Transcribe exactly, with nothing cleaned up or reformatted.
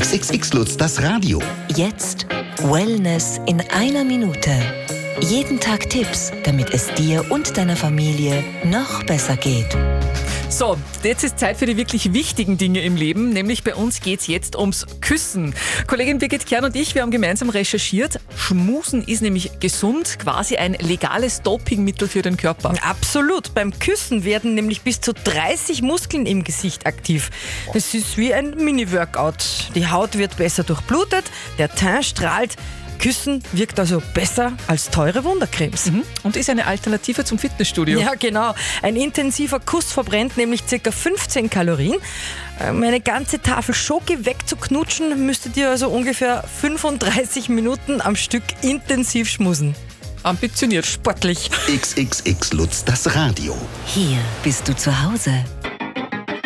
X X X Lutz, das Radio. Jetzt Wellness in einer Minute. Jeden Tag Tipps, damit es dir und deiner Familie noch besser geht. So, jetzt ist Zeit für die wirklich wichtigen Dinge im Leben, nämlich bei uns geht es jetzt ums Küssen. Kollegin Birgit Kern und ich, wir haben gemeinsam recherchiert. Schmusen ist nämlich gesund, quasi ein legales Dopingmittel für den Körper. Absolut. Beim Küssen werden nämlich bis zu dreißig Muskeln im Gesicht aktiv. Es ist wie ein Mini-Workout. Die Haut wird besser durchblutet, der Teint strahlt. Küssen wirkt also besser als teure Wundercremes. Mhm. Und ist eine Alternative zum Fitnessstudio. Ja, genau. Ein intensiver Kuss verbrennt nämlich ca. fünfzehn Kalorien. Um eine ganze Tafel Schoki wegzuknutschen, müsstet ihr also ungefähr fünfunddreißig Minuten am Stück intensiv schmusen. Ambitioniert. Sportlich. X X X Lutz, das Radio. Hier bist du zu Hause.